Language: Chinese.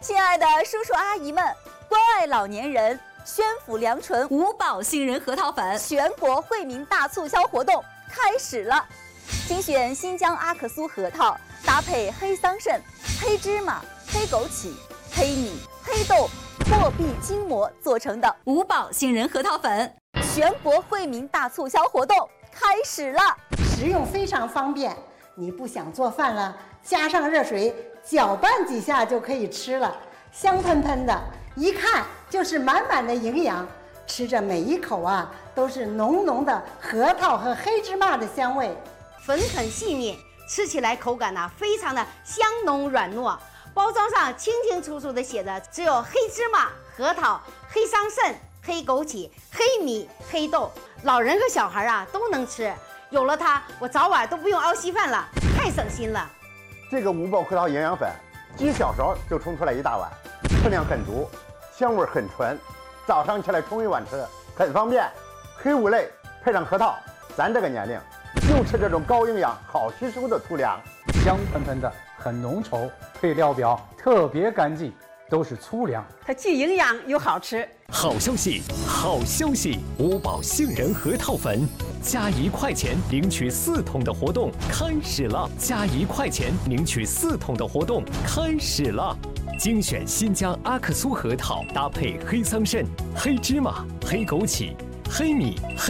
亲爱的叔叔阿姨们，关爱老年人，宣府良醇五宝杏仁核桃粉全国惠民大促销活动开始了！精选新疆阿克苏核桃，搭配黑桑葚、黑芝麻、黑枸杞、黑米、黑豆、破壁筋膜做成的五宝杏仁核桃粉，全国惠民大促销活动开始了！ 食用非常方便，你不想做饭了，加上热水搅拌几下就可以吃了，香喷喷的，一看就是满满的营养。吃着每一口啊，都是浓浓的核桃和黑芝麻的香味， 粉很细腻，吃起来口感呢非常的香浓软糯。包装上清清楚楚的写着，只有黑芝麻、核桃、黑桑葚、黑枸杞、黑米、黑豆，老人和小孩啊都能吃。有了它，我早晚都不用熬稀饭了，太省心了。 这个五宝核桃营养粉，几小勺就冲出来一大碗，分量很足，香味很纯，早上起来冲一碗吃，很方便。黑五类配上核桃，咱这个年龄就吃这种高营养、好吸收的粗粮， 香喷喷的，很浓稠，配料表特别干净，都是粗粮， 它既营养又好吃。 好消息，好消息！五宝杏仁核桃粉加1块钱领取4桶的活动开始了，加1块钱领取4桶的活动开始了。精选新疆阿克苏核桃，搭配黑桑葚、黑芝麻、黑枸杞、黑米。